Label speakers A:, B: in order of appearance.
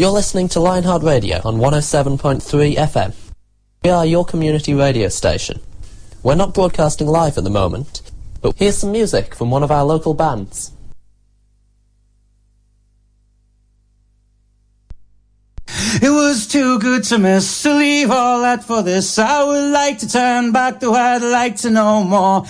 A: You're listening to Lionheart Radio on 107.3 FM. We are your community radio station. We're not broadcasting live at the moment, but here's some music from one of our local bands.
B: It was too good to miss, to leave all that for this. I would like to turn back, though I'd like to know more.